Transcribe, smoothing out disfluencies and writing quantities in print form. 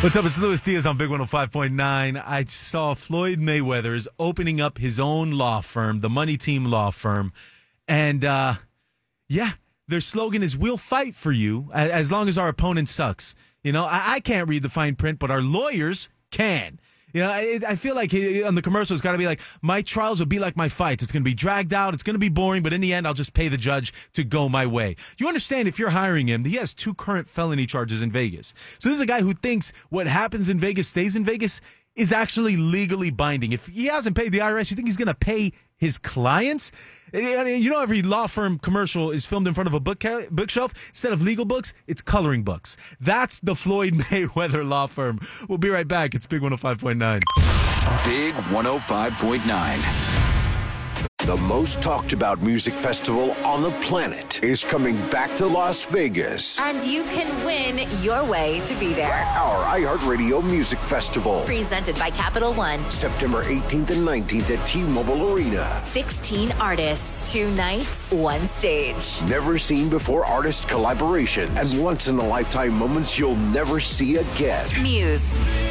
What's up? It's Luis Diaz on Big 105.9. I saw Floyd Mayweather is opening up his own law firm, the Money Team Law Firm. And, their slogan is, we'll fight for you as long as our opponent sucks. You know, I can't read the fine print, but our lawyers can. You know, I feel like on the commercial, it's got to be like, my trials will be like my fights. It's going to be dragged out. It's going to be boring. But in the end, I'll just pay the judge to go my way. You understand, if you're hiring him, he has 2 current felony charges in Vegas. So this is a guy who thinks what happens in Vegas stays in Vegas is actually legally binding. If he hasn't paid the IRS, you think he's going to pay his clients? You know, every law firm commercial is filmed in front of a bookshelf. Instead of legal books, it's coloring books. That's the Floyd Mayweather Law Firm. We'll be right back. It's Big 105.9. Big 105.9. The most talked about music festival on the planet is coming back to Las Vegas. And you can win your way to be there. Our iHeartRadio Music Festival. Presented by Capital One. September 18th and 19th at T-Mobile Arena. 16 artists, 2 nights, 1 stage. Never seen before artist collaborations and once-in-a-lifetime moments you'll never see again. Muse,